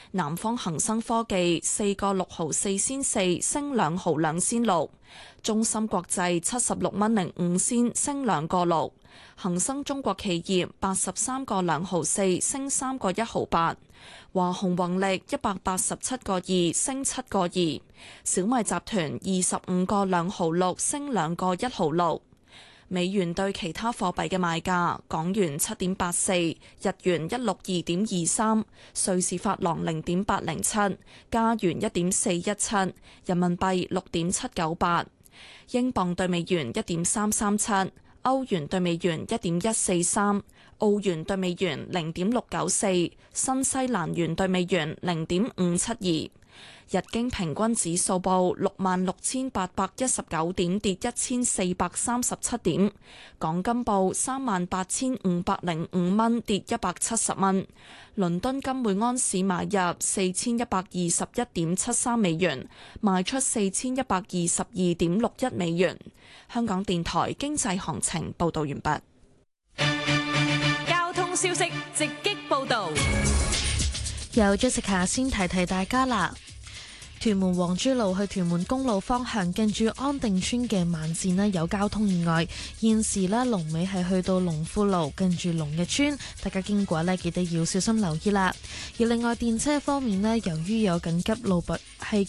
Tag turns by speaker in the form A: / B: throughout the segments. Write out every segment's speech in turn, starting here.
A: 南方恒生科技4個6毫4仙4升2毫2仙6，中芯國際76蚊05仙升2個6，恒生中國企業83個2毫4升3個1毫8，華虹宏力187個2升7個2，小米集團25個2毫6升2個1毫6。美元對其他貨幣嘅賣價：港元7.84，日元162.23，瑞士法郎0.807，加元1.417，人民幣6.798，英鎊對美元1.337，歐元對美元1.143，澳元對美元0.694，新西蘭元對美元0.572。日經平均指數報66,819點，跌1437點。港金報38,505蚊，跌170蚊。倫敦金每安士買入4121.73美元，賣出4122.61美元。香港電台經濟行情報道完畢。
B: 交通消息直擊報道，
C: 由 Jessica 先提提大家啦。屯門皇珠路去屯門公路方向，近住安定村嘅慢線呢有交通意外，現時呢龍尾係去到龍富路近住龍日村，大家經過呢記得要小心留意啦。而另外電車方面呢，由於有緊急路軌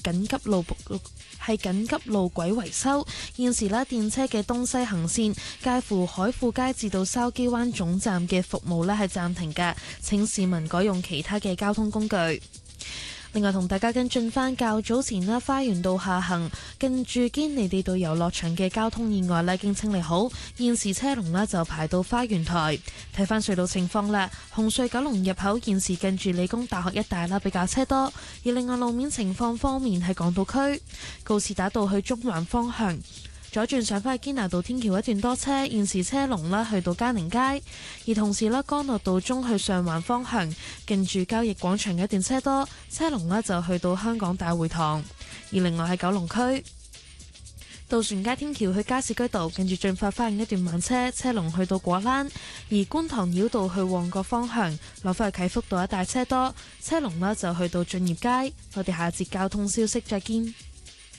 C: 維修，現時呢電車嘅東西行線介乎海富街至到筲箕灣總站嘅服務呢係暫停嘅，請市民改用其他嘅交通工具。另外同大家跟進返較早前呢花園道下行近住堅尼地道遊樂場嘅交通意外呢已經清理好，現時車龍呢就排到花園台。睇返隧道情況啦，紅隧九龍入口現時近住理工大學一帶啦比較車多，而另外路面情況方面喺港島區告士打道去中環方向左轉上返去堅拿道天橋一段多車，現時車龍啦去到嘉寧街，而同時啦干諾道中去上環方向近住交易廣場一段車多，車龍啦就去到香港大會堂。而另外喺九龍區渡船街天橋去加士居道近住進發花園一段慢車，車龍去到果欄，而觀塘繞道去旺角方向落返去啟福道一帶車多，車龍啦就去到駿業街。我哋下節交通消息再見。